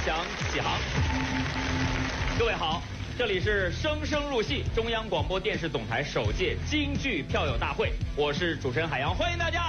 响启航。各位好，这里是生生入戏中央广播电视总台首届京剧票友大会，我是主持人海洋，欢迎大家。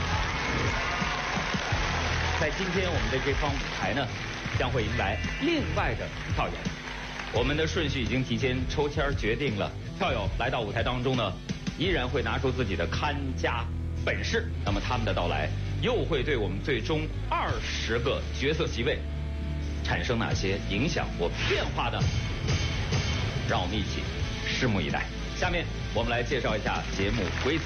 在今天我们的这方舞台呢，将会迎来另外的票友。我们的顺序已经提前抽签决定了，票友来到舞台当中呢，依然会拿出自己的看家本事。那么他们的到来，又会对我们最终20个角色席位产生哪些影响或变化呢？让我们一起拭目以待。下面我们来介绍一下节目规则。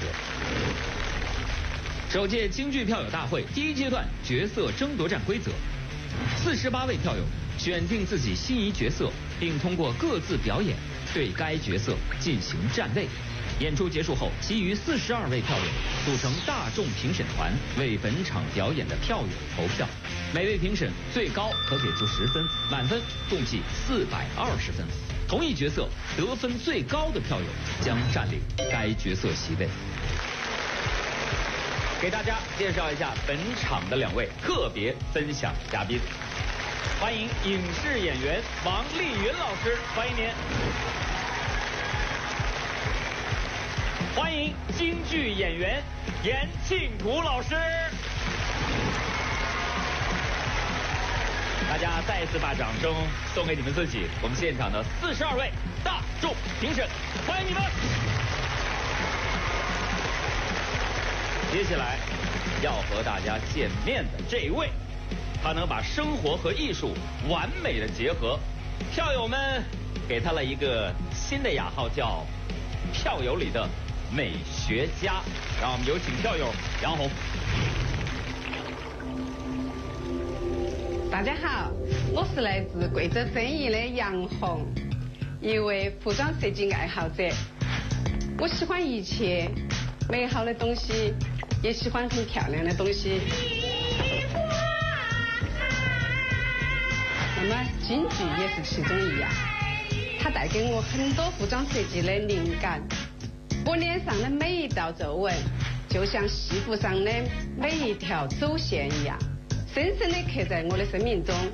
首届京剧票友大会第一阶段角色争夺战规则：48位票友选定自己心仪角色，并通过各自表演对该角色进行站位。演出结束后，其余42位票友组成大众评审团，为本场表演的票友投票。每位评审最高可给出10分，满分共计420分。同一角色得分最高的票友将占领该角色席位。给大家介绍一下本场的2位特别分享嘉宾，欢迎影视演员王丽云老师，欢迎您。欢迎京剧演员严庆谷老师。大家再一次把掌声送给你们自己，我们现场的42位大众评审，欢迎你们。接下来要和大家见面的这一位，他能把生活和艺术完美的结合，票友们给他了一个新的雅号，叫票友里的美学家。让我们有请票友杨红。 大家好，我是来自贵州遵义的杨红，一位服装设计爱好者。我喜欢一切美好的东西，也喜欢很漂亮的东西。那么京剧也是其中一样，它带给我很多服装设计的灵感。我脸上的每一道皱纹，就像戏服上的每一条走线一样，深深地刻在我的生命中。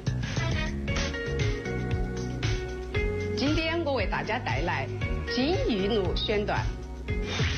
今天我为大家带来《金玉奴》选段。